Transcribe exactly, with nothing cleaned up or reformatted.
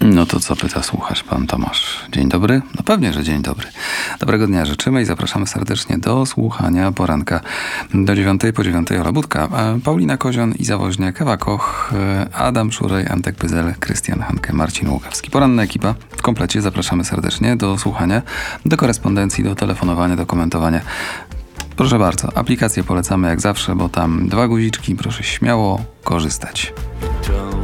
No to co pyta, słuchasz, pan Tomasz. Dzień dobry? No pewnie, że dzień dobry. Dobrego dnia życzymy i zapraszamy serdecznie do słuchania poranka do dziewiątej, po dziewiątej Ola Budka. Paulina Kozion, Iza Woźniak, Ewa Koch, Adam Szurej, Antek Pyzel, Krystian Hanke, Marcin Łukawski. Poranna ekipa w komplecie. Zapraszamy serdecznie do słuchania, do korespondencji, do telefonowania, do komentowania. Proszę bardzo, aplikację polecamy jak zawsze, bo tam dwa guziczki, proszę śmiało korzystać.